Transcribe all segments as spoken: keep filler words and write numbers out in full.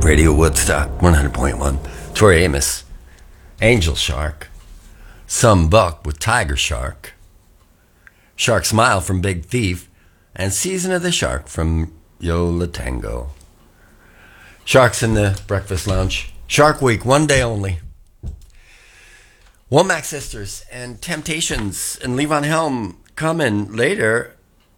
Radio Woodstock, one hundred point one. Tori Amos, Angel Shark, Some Buck with Tiger Shark, Shark Smile from Big Thief, and Season of the Shark from Yo La Tango. Sharks in the Breakfast Lounge. Shark Week, one day only. Womack Sisters and Temptations and Levon Helm coming later.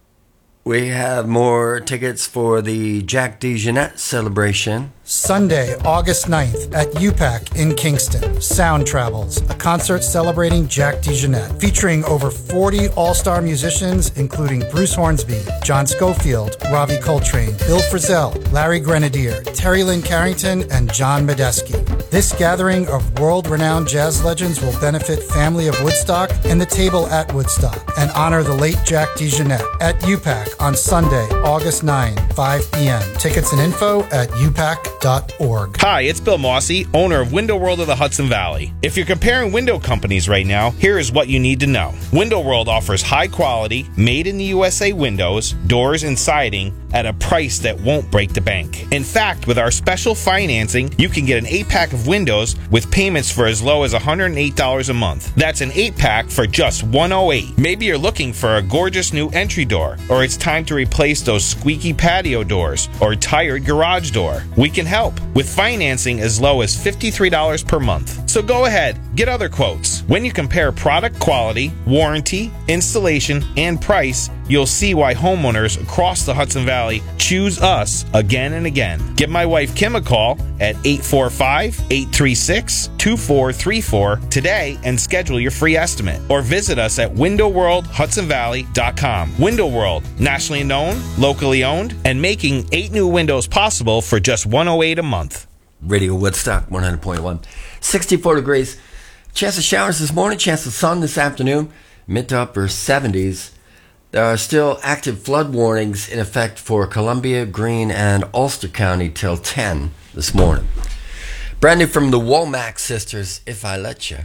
We have more tickets for the Jack DeJohnette celebration. Sunday, August ninth at U PAC in Kingston. Sound Travels, a concert celebrating Jack DeJohnette, featuring over forty all-star musicians, including Bruce Hornsby, John Schofield, Ravi Coltrane, Bill Frisell, Larry Grenadier, Terry Lynn Carrington, and John Medeski. This gathering of world-renowned jazz legends will benefit Family of Woodstock and the Table at Woodstock and honor the late Jack DeJohnette at U PAC on Sunday, August ninth, five p.m. Tickets and info at u pac dot org. Hi, it's Bill Mossy, owner of Window World of the Hudson Valley. If you're comparing window companies right now, here is what you need to know. Window World offers high quality, made in the U S A windows, doors, and siding at a price that won't break the bank. In fact, with our special financing, you can get an eight-pack of windows with payments for as low as one hundred eight dollars a month. That's an eight-pack for just one hundred eight dollars. Maybe you're looking for a gorgeous new entry door, or it's time to replace those squeaky patio doors or tired garage door. We can help with financing as low as fifty-three dollars per month. So go ahead, get other quotes. When you compare product quality, warranty, installation, and price, you'll see why homeowners across the Hudson Valley choose us again and again. Give my wife Kim a call at eight four five, eight three six, two four three four today and schedule your free estimate. Or visit us at window world hudson valley dot com. Window World, nationally known, locally owned, and making eight new windows possible for just one hundred eight dollars a month. Radio Woodstock, one hundred point one. sixty-four degrees. Chance of showers this morning, chance of sun this afternoon, mid to upper seventies. There are still active flood warnings in effect for Columbia, Greene, and Ulster County till ten this morning. Brand new from the Womack Sisters, If I Let You.